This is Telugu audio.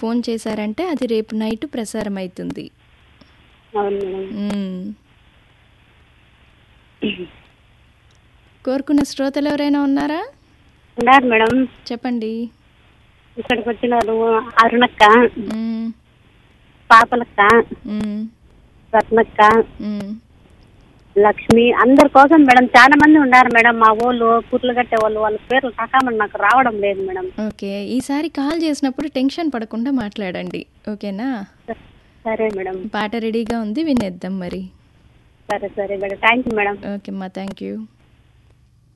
ఫోన్ చేశారంటే అది రేపు నైట్ ప్రసారం అవుతుంది. అవును మేడం. మ్మ్. కోరుకున్న శ్రోతలు ఎవరైనా ఉన్నారా? ఉన్నారు మేడం. చెప్పండి. ఇక్కడికి వచ్చినారు అరుణక్క, మ్మ్. పాపలక్క, మ్మ్. రత్నక్క, మ్మ్. లక్ష్మి, అందరి కోసం మేడం. చాలా మంది ఉన్నారు మేడం. మా ఊళ్ళు పుట్లు కట్టే వాళ్ళు, వాళ్ళ పేర్లు తకామని నాకు రావడం లేదు మేడం. ఓకే, ఈసారి కాల్ చేసినప్పుడు టెన్షన్ పడకుండా మాట్లాడండి, ఓకేనా? సరే మేడం. పాట రెడీగా ఉంది, వినేద్దాం మరి. సరే సరే madam. Thank you madam. Okay అమ్మా, థ్యాంక్ యూ.